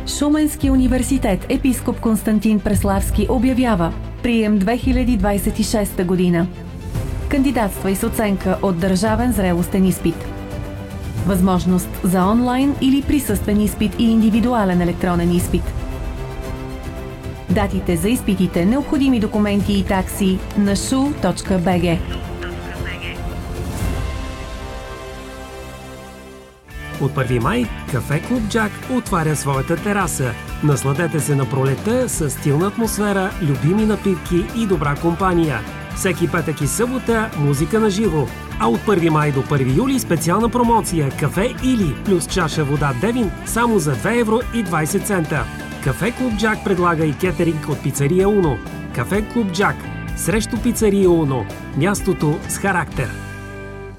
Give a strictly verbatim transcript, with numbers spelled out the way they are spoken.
Шуменски университет Епископ Константин Преславски обявява прием две хиляди двадесет и шеста година. Кандидатствай с оценка от държавен зрелостен изпит. Възможност за онлайн или присъствен изпит и индивидуален електронен изпит. Датите за изпитите, необходими документи и такси на шу точка би джи. От първи май Кафе Клуб Джак отваря своята тераса. Насладете се на пролета с стилна атмосфера, любими напитки и добра компания. Всеки петък и събота музика на живо. А от първи май до първи юли специална промоция кафе или плюс чаша вода Девин само за две евро и двадесет цента. Кафе Клуб Джак предлага и кетеринг от пицария Уно. Кафе Клуб Джак срещу пицария Уно. Мястото с характер.